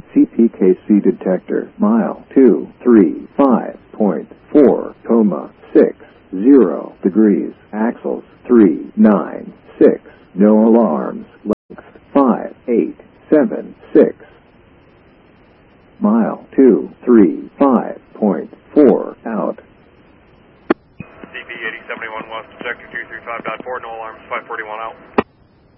CPKC detector, mile 235.4, 60 degrees, axles 396, no alarms, length 5876, mile 235.4, out. CP 8071 West, detector 235.4, no alarms, 541 out.